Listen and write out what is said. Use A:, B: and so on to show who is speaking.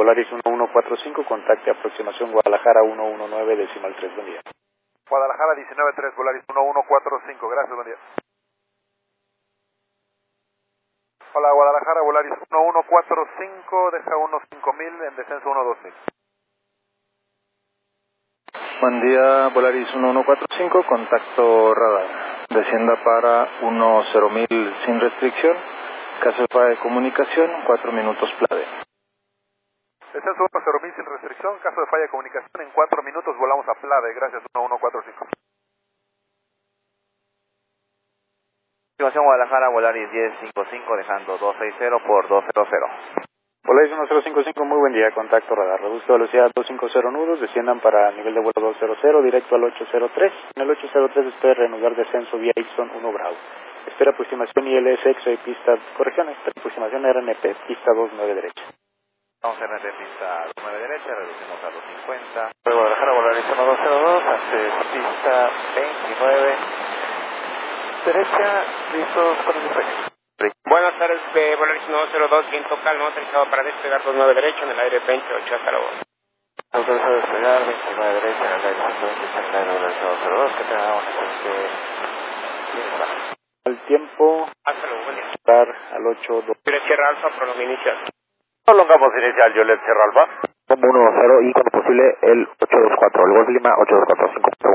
A: Volaris 1145, contacte aproximación Guadalajara 119, decimal 3, buen día.
B: Guadalajara 193, Volaris 1145, gracias, buen día. Hola, Guadalajara, Volaris 1145, deja 15000 en descenso 12000.
C: Buen día, Volaris 1145, contacto radar. Descienda para 10000 sin restricción. Caso de falla de comunicación, 4 minutos clave.
B: Descenso 10000 sin restricción, caso de falla de comunicación, en 4 minutos volamos a Plade, gracias, 1145.
D: Activación Guadalajara, Volaris 1055, dejando 260 por 200.
A: Volaris 1055, muy buen día, contacto radar. Reduzca velocidad 250 nudos, desciendan para nivel de vuelo 200, directo al 803. En el 803 espera reanudar descenso vía Ixon 1 Bravo. Espera aproximación ILS X-Ray pista, corrección, espera aproximación RNP, pista 29 derecha.
D: Vamos a RNP pista 9 derecha, reducimos a 250.
E: Guadalajara, Volaris 1202, hace pista 29 derecha, listos con el despegue.
F: Buenas tardes, Volaris 902, viento calmo, aterrizado para despegar 29 derecho en el aire 28, hasta luego.
E: Autorizado a despegar 29 derecha en el aire 128 en el aire 202, que tengamos
A: El tiempo,
F: Hasta luego, buen día.
A: estar al 82.
F: Juliet Sierra Alfa, prolonga inicial.
B: Prolongamos inicial, Juliet Sierra Alfa.
E: como 1-0 y cuando posible el 824, el Golf Lima 8245.